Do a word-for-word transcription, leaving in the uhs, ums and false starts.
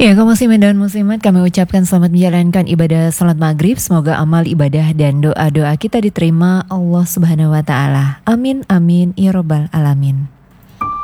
Ya, kaum muslimin dan muslimat, kami ucapkan selamat menjalankan ibadah salat maghrib. Semoga amal ibadah dan doa-doa kita diterima Allah Subhanahu wa Ta'ala. Amin, amin, ya Rabbal Alamin.